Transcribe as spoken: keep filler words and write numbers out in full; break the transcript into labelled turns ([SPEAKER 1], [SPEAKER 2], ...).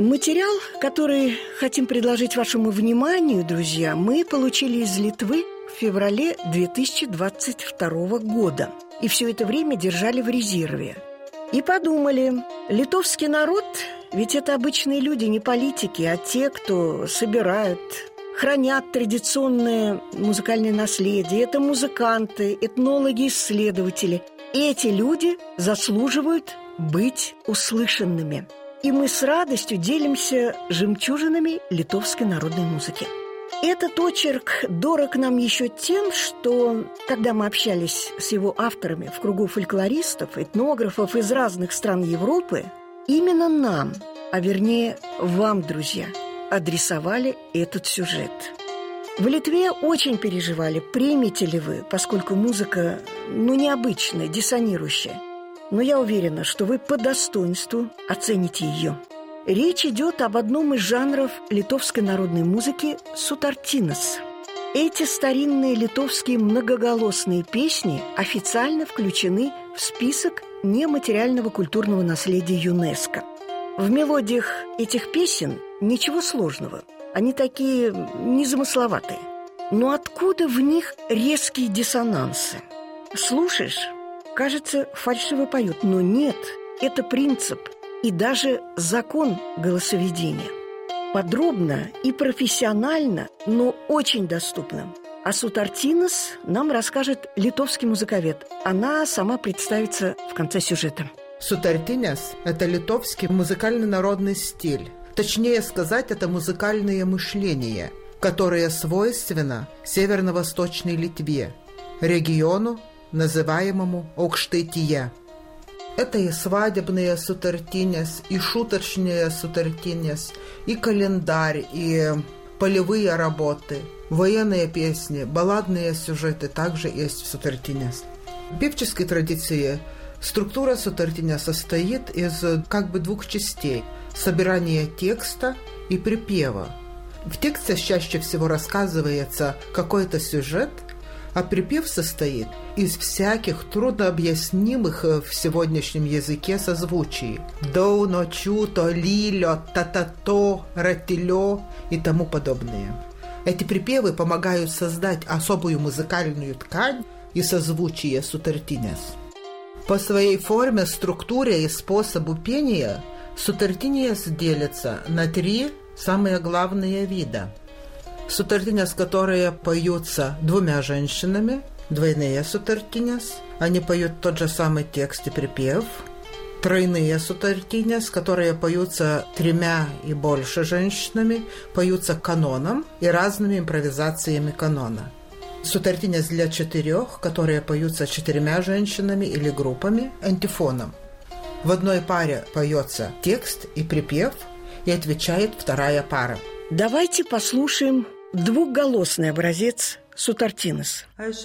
[SPEAKER 1] Материал, который хотим предложить вашему вниманию, друзья, мы получили из Литвы в феврале две тысячи двадцать второго года. И все это время держали в резерве. И подумали, литовский народ, ведь это обычные люди, не политики, а те, кто собирают, хранят традиционное музыкальное наследие. Это музыканты, этнологи, исследователи. Эти люди заслуживают быть услышанными. И мы с радостью делимся жемчужинами литовской народной музыки. Этот очерк дорог нам еще тем, что, когда мы общались с его авторами в кругу фольклористов, этнографов из разных стран Европы, именно нам, а вернее вам, друзья, адресовали этот сюжет. В Литве очень переживали, примете ли вы, поскольку музыка, ну, необычная, диссонирующая. Но я уверена, что вы по достоинству оцените ее. Речь идет об одном из жанров литовской народной музыки – сутартинас. Эти старинные литовские многоголосные песни официально включены в список нематериального культурного наследия ЮНЕСКО. В мелодиях этих песен ничего сложного. Они такие незамысловатые. Но откуда в них резкие диссонансы? Слушаешь? Кажется, фальшиво поют, но нет, это принцип и даже закон голосоведения. Подробно и профессионально, но очень доступно. О сутартинас нам расскажет литовский музыковед. Она сама представится в конце сюжета.
[SPEAKER 2] Сутартинас – это литовский музыкальный народный стиль. Точнее сказать, это музыкальное мышление, которое свойственно северно-восточной Литве, региону, называемому Аукштаития. Это и свадебные сутартинес, и шуточные сутартинес, и календарь, и полевые работы, военные песни, балладные сюжеты также есть в сутартинес. В певческой традиции структура сутартинес состоит из как бы двух частей – собирания текста и припева. В тексте чаще всего рассказывается какой-то сюжет, а припев состоит из всяких труднообъяснимых в сегодняшнем языке созвучий. До, но, чу, то, лилё, та-та-то, ратилё и тому подобное. Эти припевы помогают создать особую музыкальную ткань и созвучие сутартинес. По своей форме, структуре и способу пения сутартинес делится на три самые главные вида. Сутартинес, которые поются двумя женщинами, двойные сутартинес, они поют тот же самый текст и припев. Тройные сутартинес, которые поются тремя и больше женщинами, поются каноном и разными импровизациями канона. Сутартинес для четырех, которые поются четырьмя женщинами или группами, антифоном. В одной паре поется текст и припев, и отвечает вторая пара.
[SPEAKER 1] Давайте послушаем двухголосный образец сутартинес.